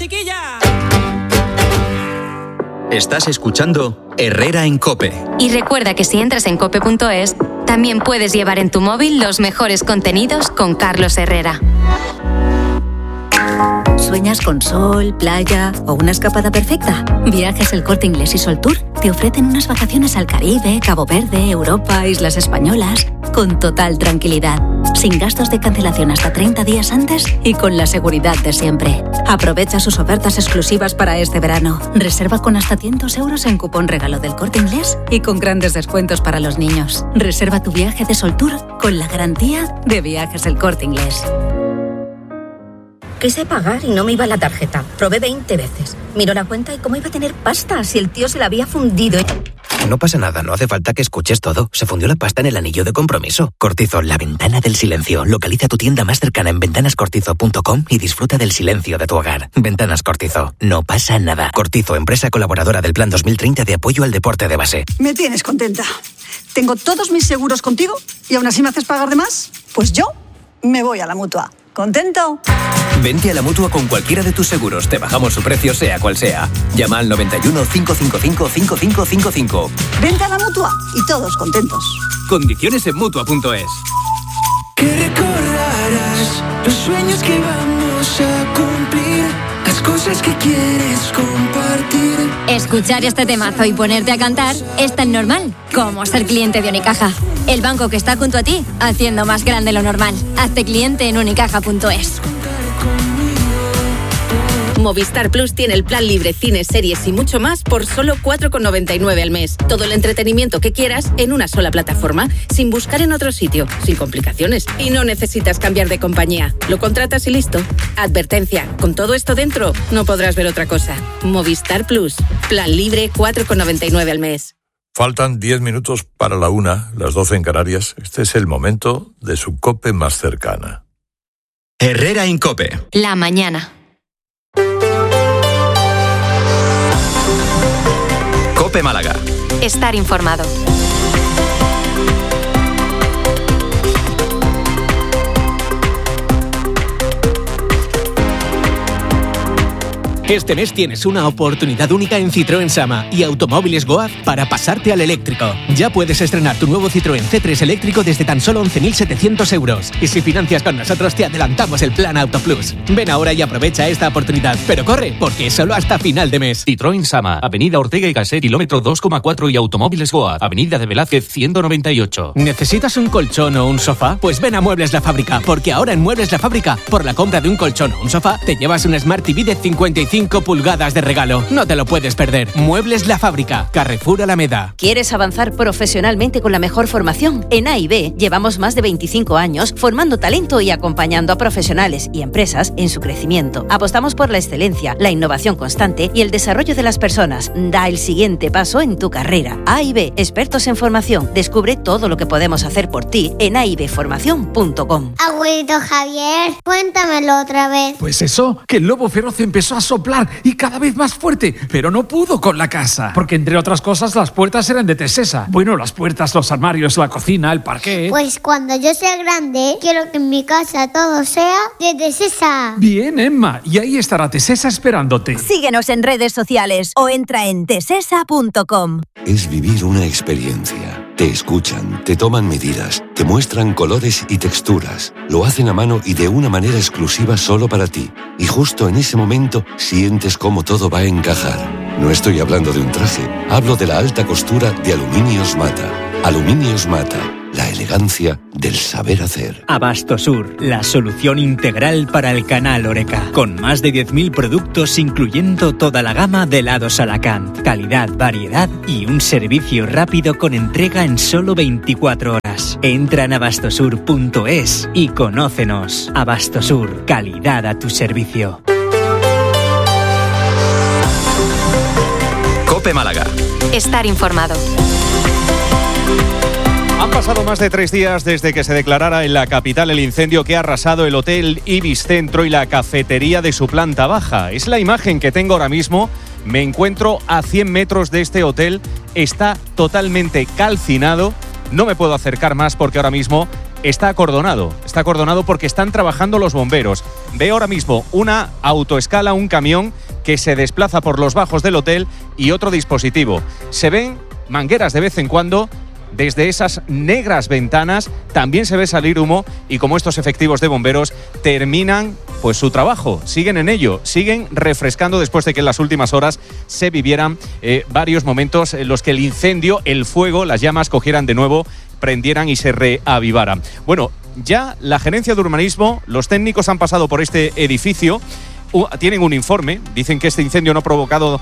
chiquilla! Estás escuchando Herrera en COPE. Y recuerda que si entras en cope.es, también puedes llevar en tu móvil los mejores contenidos con Carlos Herrera. ¿Sueñas con sol, playa o una escapada perfecta? Viajes El Corte Inglés y Sol Tour te ofrecen unas vacaciones al Caribe, Cabo Verde, Europa, Islas Españolas, con total tranquilidad, sin gastos de cancelación hasta 30 días antes y con la seguridad de siempre. Aprovecha sus ofertas exclusivas para este verano. Reserva con hasta 100 euros en cupón regalo del Corte Inglés y con grandes descuentos para los niños. Reserva tu viaje de Sol Tour con la garantía de Viajes El Corte Inglés. Quise pagar y no me iba la tarjeta. Probé 20 veces. Miró la cuenta y cómo iba a tener pasta si el tío se la había fundido. No pasa nada, no hace falta que escuches todo. Se fundió la pasta en el anillo de compromiso. Cortizo, la ventana del silencio. Localiza tu tienda más cercana en ventanascortizo.com y disfruta del silencio de tu hogar. Ventanas Cortizo. No pasa nada. Cortizo, empresa colaboradora del Plan 2030 de apoyo al deporte de base. Me tienes contenta. Tengo todos mis seguros contigo y aún así me haces pagar de más. Pues yo me voy a la Mutua. ¿Contento? Vente a la Mutua con cualquiera de tus seguros. Te bajamos su precio sea cual sea. Llama al 91 555 5555. Vente a la Mutua y todos contentos. Condiciones en Mutua.es. Que recordarás los sueños que vamos a cumplir, las cosas que quieres compartir. Escuchar este temazo y ponerte a cantar es tan normal como ser cliente de Unicaja. El banco que está junto a ti, haciendo más grande lo normal. Hazte cliente en unicaja.es. Movistar Plus tiene el plan libre, cines, series y mucho más por solo 4,99 al mes. Todo el entretenimiento que quieras en una sola plataforma, sin buscar en otro sitio, sin complicaciones. Y no necesitas cambiar de compañía. Lo contratas y listo. Advertencia, con todo esto dentro, no podrás ver otra cosa. Movistar Plus, plan libre, 4,99 al mes. Faltan 10 minutos para la 1, las 12 en Canarias. Este es el momento de su COPE más cercana. Herrera en COPE. La mañana. COPE Málaga. Estar informado. Este mes tienes una oportunidad única en Citroën Sama y Automóviles Goaz para pasarte al eléctrico. Ya puedes estrenar tu nuevo Citroën C3 eléctrico desde tan solo 11.700 euros. Y si financias con nosotros te adelantamos el plan Auto Plus. Ven ahora y aprovecha esta oportunidad. Pero corre, porque es solo hasta final de mes. Citroën Sama, Avenida Ortega y Gasset, kilómetro 2,4 y Automóviles Goaz, Avenida de Velázquez 198. ¿Necesitas un colchón o un sofá? Pues ven a Muebles La Fábrica, porque ahora en Muebles La Fábrica, por la compra de un colchón o un sofá, te llevas un Smart TV de 55 pulgadas de regalo. No te lo puedes perder. Muebles La Fábrica, Carrefour Alameda. ¿Quieres avanzar profesionalmente con la mejor formación? En AIB llevamos más de 25 años formando talento y acompañando a profesionales y empresas en su crecimiento. Apostamos por la excelencia, la innovación constante y el desarrollo de las personas. Da el siguiente paso en tu carrera. AIB, expertos en formación. Descubre todo lo que podemos hacer por ti en aibformación.com. Abuelito Javier, cuéntamelo otra vez. Pues eso, que el lobo feroz empezó a soplar y cada vez más fuerte, pero no pudo con la casa, porque entre otras cosas las puertas eran de Tesesa. Bueno, las puertas, los armarios, la cocina, el parquet. Pues cuando yo sea grande, quiero que en mi casa todo sea de Tesesa. Bien, Emma, y ahí estará Tesesa esperándote. Síguenos en redes sociales o entra en tesesa.com. Es vivir una experiencia. Te escuchan, te toman medidas, te muestran colores y texturas. Lo hacen a mano y de una manera exclusiva solo para ti. Y justo en ese momento sientes cómo todo va a encajar. No estoy hablando de un traje, hablo de la alta costura de Aluminios Mata. Aluminios Mata, la elegancia del saber hacer. Abastosur, la solución integral para el canal Horeca, con más de 10.000 productos incluyendo toda la gama de helados Alacant, calidad, variedad y un servicio rápido con entrega en solo 24 horas. Entra en abastosur.es y conócenos. Abastosur, calidad a tu servicio. COPE Málaga. Estar informado. Han pasado más de 3 días desde que se declarara en la capital el incendio que ha arrasado el Hotel Ibis Centro y la cafetería de su planta baja. Es la imagen que tengo ahora mismo. Me encuentro a 100 metros de este hotel. Está totalmente calcinado. No me puedo acercar más porque ahora mismo está acordonado porque están trabajando los bomberos. Veo ahora mismo una autoescala, un camión que se desplaza por los bajos del hotel y otro dispositivo. Se ven mangueras de vez en cuando. Desde esas negras ventanas también se ve salir humo y como estos efectivos de bomberos terminan pues su trabajo, siguen en ello, siguen refrescando después de que en las últimas horas se vivieran varios momentos en los que el incendio, el fuego, las llamas cogieran de nuevo, prendieran y se reavivaran. Bueno, ya la gerencia de urbanismo, los técnicos han pasado por este edificio. Tienen un informe, dicen que este incendio no ha provocado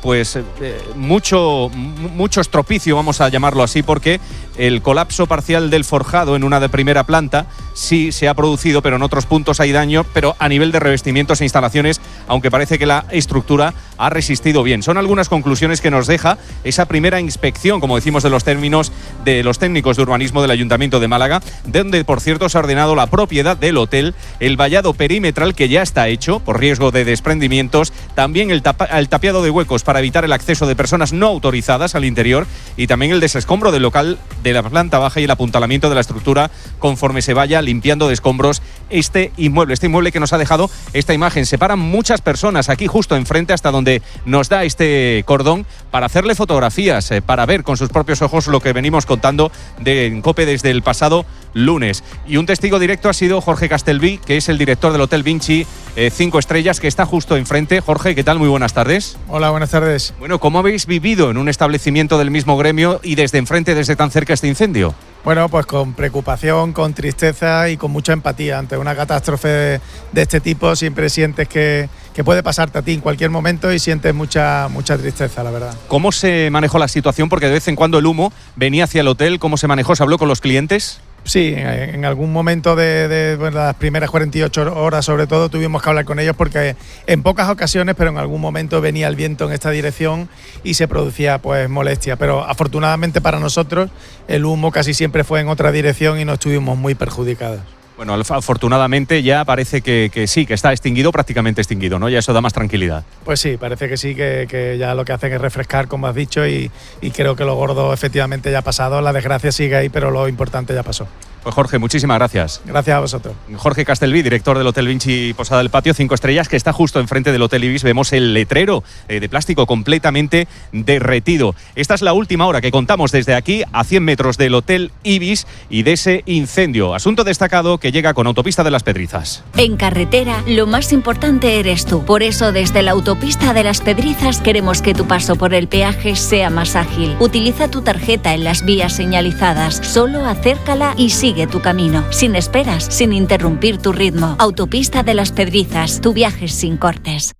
mucho estropicio, vamos a llamarlo así, porque el colapso parcial del forjado en una de primera planta sí se ha producido, pero en otros puntos hay daño, pero a nivel de revestimientos e instalaciones, aunque parece que la estructura ha resistido bien. Son algunas conclusiones que nos deja esa primera inspección, como decimos, de los términos de los técnicos de urbanismo del Ayuntamiento de Málaga, donde, por cierto, se ha ordenado la propiedad del hotel, el vallado perimetral que ya está hecho por riesgo de desprendimientos, también el tapiado de huecos para evitar el acceso de personas no autorizadas al interior y también el desescombro del local de la planta baja y el apuntalamiento de la estructura conforme se vaya limpiando de escombros este inmueble que nos ha dejado esta imagen. Se paran muchas personas aquí justo enfrente hasta donde nos da este cordón para hacerle fotografías, para ver con sus propios ojos lo que venimos contando en COPE desde el pasado lunes. Y un testigo directo ha sido Jorge Castelví, que es el director del Hotel Vinci 5 estrellas, que está justo enfrente. Jorge, ¿qué tal? Muy buenas tardes. Hola, buenas tardes. Bueno, ¿cómo habéis vivido en un establecimiento del mismo gremio y desde enfrente, desde tan cerca, este incendio? Bueno, pues con preocupación, con tristeza y con mucha empatía. Ante una catástrofe de este tipo siempre sientes que puede pasarte a ti en cualquier momento y sientes mucha tristeza, la verdad. ¿Cómo se manejó la situación? Porque de vez en cuando el humo venía hacia el hotel. ¿Cómo se manejó? ¿Se habló con los clientes? Sí, en algún momento de las primeras 48 horas sobre todo tuvimos que hablar con ellos porque en pocas ocasiones, pero en algún momento venía el viento en esta dirección y se producía pues molestia, pero afortunadamente para nosotros el humo casi siempre fue en otra dirección y no estuvimos muy perjudicados. Bueno, afortunadamente ya parece que sí, que está extinguido, prácticamente extinguido, ¿no? Ya eso da más tranquilidad. Pues sí, parece que sí, que ya lo que hacen es refrescar, como has dicho, y creo que lo gordo efectivamente ya ha pasado. La desgracia sigue ahí, pero lo importante ya pasó. Pues Jorge, muchísimas gracias. Gracias a vosotros. Jorge Castelví, director del Hotel Vinci Posada del Patio 5 estrellas, que está justo enfrente del Hotel Ibis. Vemos el letrero de plástico completamente derretido. Esta es la última hora que contamos desde aquí, a 100 metros del Hotel Ibis y de ese incendio. Asunto destacado que llega con Autopista de las Pedrizas. En carretera, lo más importante eres tú. Por eso, desde la Autopista de las Pedrizas queremos que tu paso por el peaje sea más ágil. Utiliza tu tarjeta en las vías señalizadas. Solo acércala y sigue tu camino, sin esperas, sin interrumpir tu ritmo. Autopista de las Pedrizas, tu viaje sin cortes.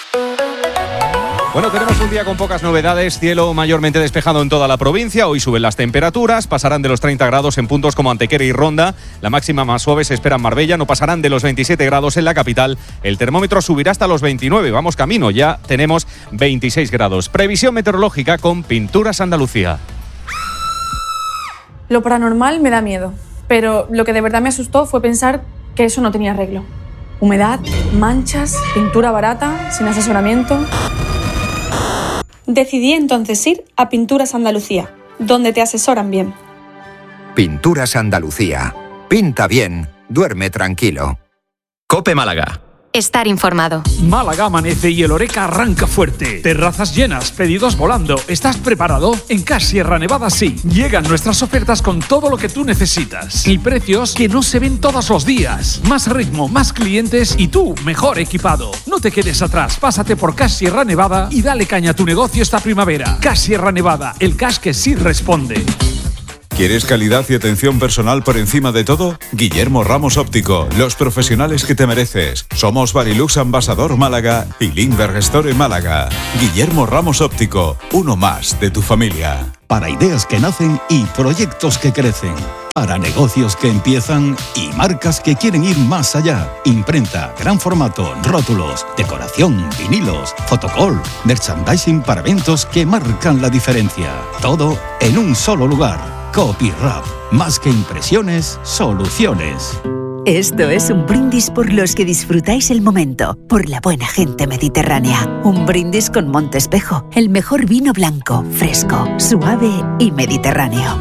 Bueno, tenemos un día con pocas novedades, cielo mayormente despejado en toda la provincia. Hoy suben las temperaturas, pasarán de los 30 grados en puntos como Antequera y Ronda. La máxima más suave se espera en Marbella, no pasarán de los 27 grados en la capital. El termómetro subirá hasta los 29, vamos camino, ya tenemos 26 grados. Previsión meteorológica con Pinturas Andalucía. Lo paranormal me da miedo, pero lo que de verdad me asustó fue pensar que eso no tenía arreglo. Humedad, manchas, pintura barata, sin asesoramiento. Decidí entonces ir a Pinturas Andalucía, donde te asesoran bien. Pinturas Andalucía. Pinta bien, duerme tranquilo. COPE Málaga. Estar informado. Málaga amanece y el Oreca arranca fuerte. Terrazas llenas, pedidos volando. ¿Estás preparado? En CAS Sierra Nevada sí. Llegan nuestras ofertas con todo lo que tú necesitas. Y precios que no se ven todos los días. Más ritmo, más clientes y tú mejor equipado. No te quedes atrás. Pásate por CAS Sierra Nevada y dale caña a tu negocio esta primavera. CAS Sierra Nevada, el CAS que sí responde. ¿Quieres calidad y atención personal por encima de todo? Guillermo Ramos Óptico, los profesionales que te mereces. Somos Barilux Ambasador Málaga y Lindbergh Store Málaga. Guillermo Ramos Óptico, uno más de tu familia. Para ideas que nacen y proyectos que crecen. Para negocios que empiezan y marcas que quieren ir más allá. Imprenta, gran formato, rótulos, decoración, vinilos, fotocall, merchandising para eventos que marcan la diferencia. Todo en un solo lugar. Copyrap, más que impresiones, soluciones. Esto es un brindis por los que disfrutáis el momento, por la buena gente mediterránea. Un brindis con Montespejo, el mejor vino blanco, fresco, suave y mediterráneo.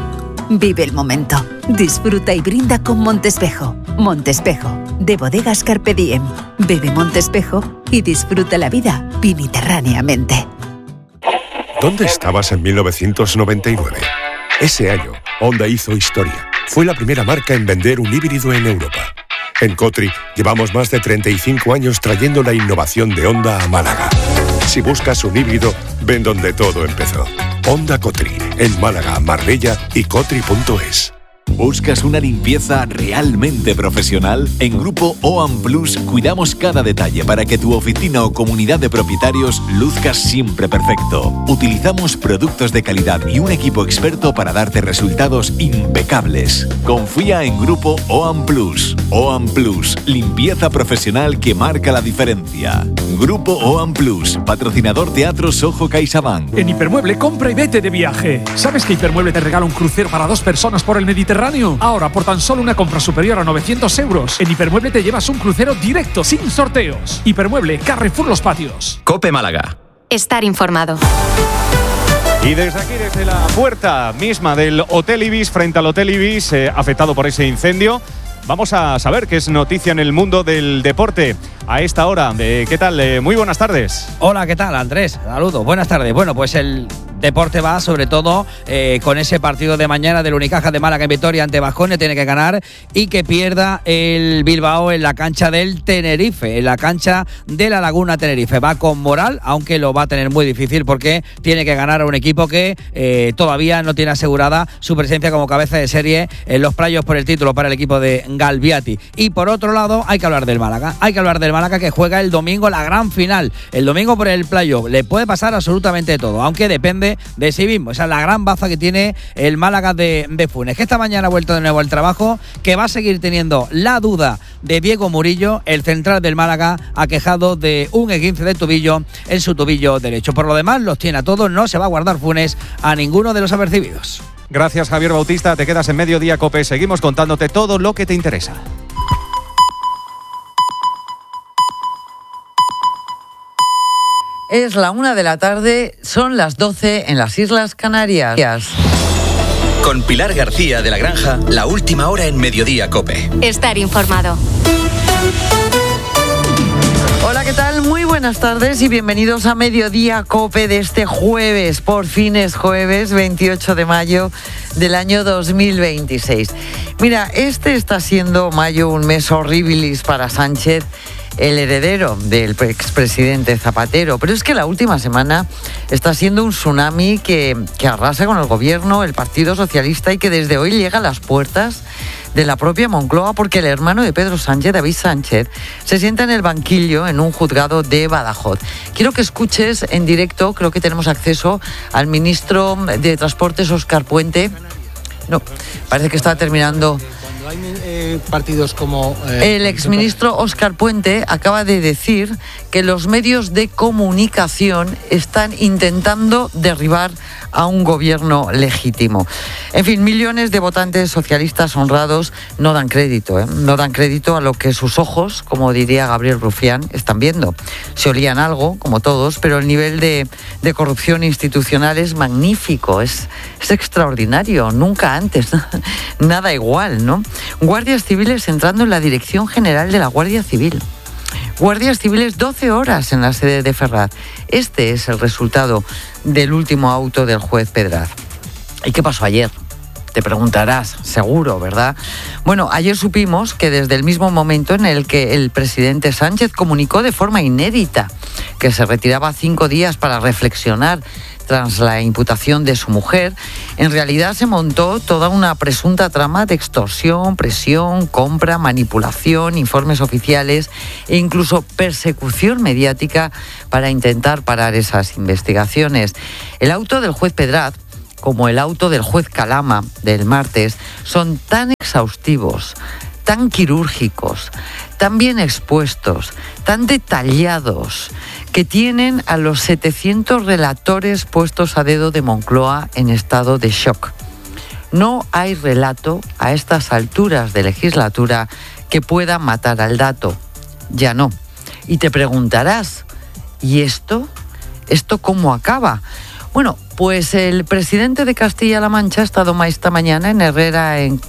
Vive el momento. Disfruta y brinda con Montespejo. Montespejo, de Bodegas Carpe Diem. Bebe Montespejo y disfruta la vida mediterráneamente. ¿Dónde estabas en 1999? Ese año, Honda hizo historia. Fue la primera marca en vender un híbrido en Europa. En Cotri llevamos más de 35 años trayendo la innovación de Honda a Málaga. Si buscas un híbrido, ven donde todo empezó. Honda Cotri, en Málaga, Marbella y Cotri.es. ¿Buscas una limpieza realmente profesional? En Grupo OAM Plus cuidamos cada detalle para que tu oficina o comunidad de propietarios luzca siempre perfecto. Utilizamos productos de calidad y un equipo experto para darte resultados impecables. Confía en Grupo OAM Plus. OAM Plus, limpieza profesional que marca la diferencia. Grupo OAM Plus, patrocinador Teatro Soho CaixaBank. En Hipermueble, compra y vete de viaje. ¿Sabes que Hipermueble te regala un crucero para 2 personas por el Mediterráneo? Ahora, por tan solo una compra superior a 900 euros, en Hipermueble te llevas un crucero directo, sin sorteos. Hipermueble, Carrefour Los Patios. COPE Málaga. Estar informado. Y desde aquí, desde la puerta misma del Hotel Ibis, frente al Hotel Ibis, afectado por ese incendio, vamos a saber qué es noticia en el mundo del deporte a esta hora. ¿Qué tal? Muy buenas tardes. Hola, ¿qué tal, Andrés? Saludos, buenas tardes. Bueno, pues el deporte va sobre todo con ese partido de mañana del Unicaja de Málaga en Vitoria ante Baskonia. Tiene que ganar y que pierda el Bilbao en la cancha del Tenerife, en la cancha de la Laguna Tenerife. Va con moral, aunque lo va a tener muy difícil porque tiene que ganar a un equipo que todavía no tiene asegurada su presencia como cabeza de serie en los playoffs por el título para el equipo de Galbiati. Y por otro lado hay que hablar del Málaga. Hay que hablar del Málaga, que juega el domingo la gran final. El domingo por el playoff. Le puede pasar absolutamente todo, aunque depende de sí mismo. Esa es la gran baza que tiene el Málaga de Funes, que esta mañana ha vuelto de nuevo al trabajo, que va a seguir teniendo la duda de Diego Murillo, el central del Málaga, aquejado de un esguince de tobillo en su tobillo derecho. Por lo demás, los tiene a todos, no se va a guardar Funes a ninguno de los apercibidos. Gracias, Javier Bautista. Te quedas en Mediodía Cope. Seguimos contándote todo lo que te interesa. Es la 1 de la tarde, son las 12 en las Islas Canarias. Con Pilar García de la Granja, la última hora en Mediodía Cope. Estar informado. Hola, ¿qué tal? Muy buenas tardes y bienvenidos a Mediodía Cope de este jueves. Por fin es jueves, 28 de mayo del año 2026. Mira, este está siendo mayo un mes horribilis para Sánchez, el heredero del expresidente Zapatero. Pero es que la última semana está siendo un tsunami que arrasa con el gobierno, el Partido Socialista, y que desde hoy llega a las puertas de la propia Moncloa, porque el hermano de Pedro Sánchez, David Sánchez, se sienta en el banquillo en un juzgado de Badajoz. Quiero que escuches en directo, creo que tenemos acceso al ministro de Transportes, Óscar Puente. No, parece que está terminando. Hay partidos como... el exministro Óscar Puente acaba de decir que los medios de comunicación están intentando derribar a un gobierno legítimo. En fin, millones de votantes socialistas honrados no dan crédito, no dan crédito a lo que sus ojos, como diría Gabriel Rufián, están viendo. Se olían algo, como todos, pero el nivel de corrupción institucional es magnífico, es extraordinario, nunca antes, nada igual, ¿no? Guardias civiles entrando en la Dirección General de la Guardia Civil. Guardias civiles 12 horas en la sede de Ferraz. Este es el resultado del último auto del juez Pedraz. ¿Y qué pasó ayer? Te preguntarás, seguro, ¿verdad? Bueno, ayer supimos que desde el mismo momento en el que el presidente Sánchez comunicó de forma inédita que se retiraba 5 días para reflexionar tras la imputación de su mujer, en realidad se montó toda una presunta trama de extorsión, presión, compra, manipulación, informes oficiales e incluso persecución mediática para intentar parar esas investigaciones. El auto del juez Pedraz, como el auto del juez Calama del martes, son tan exhaustivos, tan quirúrgicos, tan bien expuestos, tan detallados, que tienen a los 700 relatores puestos a dedo de Moncloa en estado de shock. No hay relato a estas alturas de legislatura que pueda matar al dato. Ya no. Y te preguntarás, ¿y esto? ¿Esto cómo acaba? Bueno, Pues el presidente de Castilla-La Mancha ha estado esta mañana en Herrera en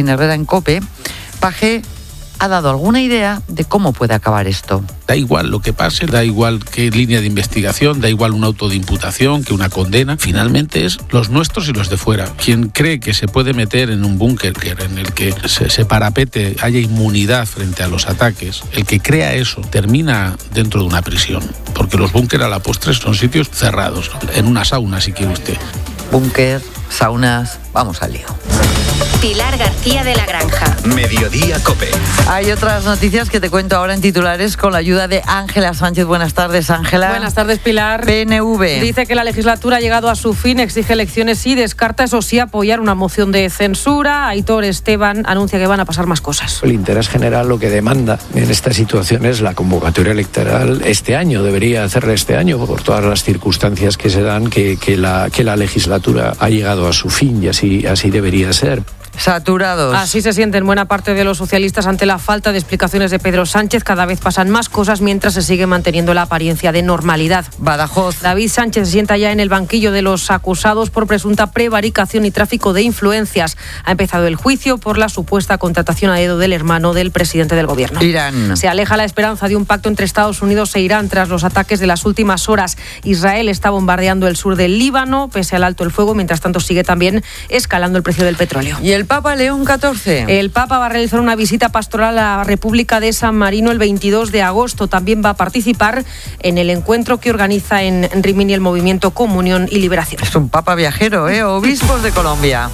COPE. Paje ha dado alguna idea de cómo puede acabar esto. Da igual lo que pase, da igual qué línea de investigación, da igual un auto de imputación que una condena. Finalmente es los nuestros y los de fuera. Quien cree que se puede meter en un búnker en el que se parapete, haya inmunidad frente a los ataques, el que crea eso termina dentro de una prisión. Porque los búnker a la postre son sitios cerrados, en una sauna si quiere usted. Búnker, saunas, vamos al lío. Pilar García de la Granja. Mediodía COPE. Hay otras noticias que te cuento ahora en titulares con la ayuda de Ángela Sánchez. Buenas tardes, Ángela. Buenas tardes, Pilar. PNV. Dice que la legislatura ha llegado a su fin, exige elecciones y descarta, eso sí, apoyar una moción de censura. Aitor Esteban anuncia que van a pasar más cosas. El interés general lo que demanda en esta situación es la convocatoria electoral este año. Debería hacerla este año por todas las circunstancias que se dan, que la legislatura ha llegado a su fin y así debería ser. Saturados. Así se sienten buena parte de los socialistas ante la falta de explicaciones de Pedro Sánchez. Cada vez pasan más cosas mientras se sigue manteniendo la apariencia de normalidad. Badajoz. David Sánchez se sienta ya en el banquillo de los acusados por presunta prevaricación y tráfico de influencias. Ha empezado el juicio por la supuesta contratación a dedo del hermano del presidente del gobierno. Irán. Se aleja la esperanza de un pacto entre Estados Unidos e Irán tras los ataques de las últimas horas. Israel está bombardeando el sur del Líbano, pese al alto el fuego. Mientras tanto sigue también escalando el precio del petróleo. ¿Y el Papa León XIV? El Papa va a realizar una visita pastoral a la República de San Marino el 22 de agosto. También va a participar en el encuentro que organiza en Rimini el movimiento Comunión y Liberación. Es un Papa viajero, Obispos de Colombia.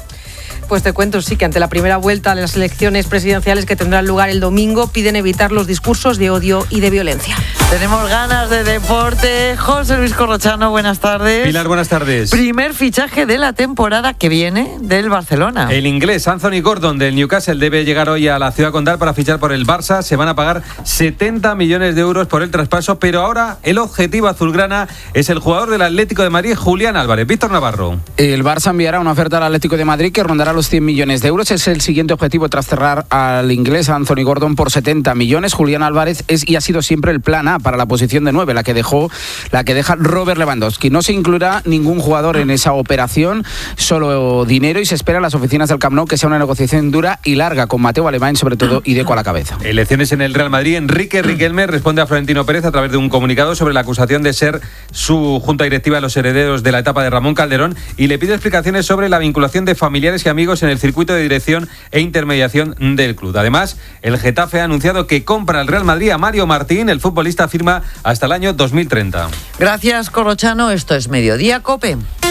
Pues te cuento, sí, que ante la primera vuelta de las elecciones presidenciales que tendrán lugar el domingo, piden evitar los discursos de odio y de violencia. Tenemos ganas de deporte. José Luis Corrochano, buenas tardes. Pilar, buenas tardes. Primer fichaje de la temporada que viene del Barcelona. El inglés Anthony Gordon del Newcastle debe llegar hoy a la ciudad condal para fichar por el Barça. Se van a pagar 70 millones de euros por el traspaso, pero ahora el objetivo azulgrana es el jugador del Atlético de Madrid, Julián Álvarez. Víctor Navarro. El Barça enviará una oferta al Atlético de Madrid que rondará los 100 millones de euros. Es el siguiente objetivo tras cerrar al inglés Anthony Gordon por 70 millones. Julián Álvarez es y ha sido siempre el plan A para la posición de 9, la que deja Robert Lewandowski. No se incluirá ningún jugador en esa operación, solo dinero, y se espera en las oficinas del Camp Nou que sea una negociación dura y larga con Mateo Alemán, sobre todo, y Deco a la cabeza. Elecciones en el Real Madrid. Enrique Riquelme responde a Florentino Pérez a través de un comunicado sobre la acusación de ser su junta directiva de los herederos de la etapa de Ramón Calderón, y le pide explicaciones sobre la vinculación de familiares y amigos en el circuito de dirección e intermediación del club. Además, el Getafe ha anunciado que compra al Real Madrid a Mario Martín. El futbolista firma hasta el año 2030. Gracias, Corrochano. Esto es Mediodía COPE.